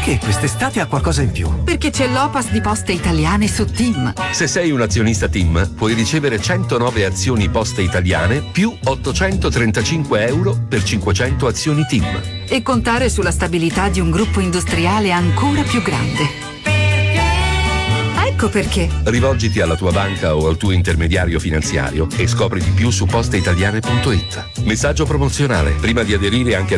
Perché quest'estate ha qualcosa in più? Perché c'è l'Opas di Poste Italiane su TIM. Se sei un azionista TIM, puoi ricevere 109 azioni Poste Italiane più 835 euro per 500 azioni TIM. E contare sulla stabilità di un gruppo industriale ancora più grande. Ecco perché. Rivolgiti alla tua banca o al tuo intermediario finanziario e scopri di più su posteitaliane.it. Messaggio promozionale. Prima di aderire anche